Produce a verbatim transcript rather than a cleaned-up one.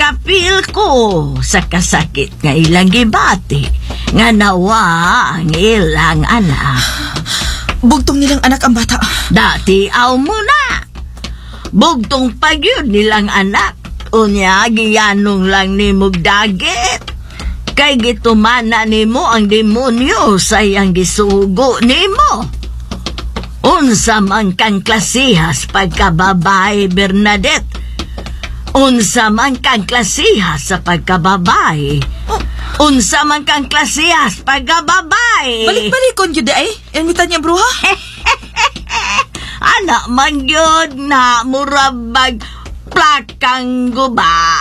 Napil ko sa kasakit nga ilang gibati nga nawa ang ilang anak. Bugtong nilang anak ang bata. Dati aw mo na. Bugtong pagyud nilang anak. Unya, giyanong lang ni mugdagit. Kay gitumana nimo ang demonyo sa iyang gisugo nimo. Unsa man kang klasihas pagkababae, Bernadette. Unsa man kang klasihas sa pagkababae. Unsa man kang klasihas pagkababae. Balik-balikon yun ay. Imitan niya bruha. Anak man yun na murabag plakang guba.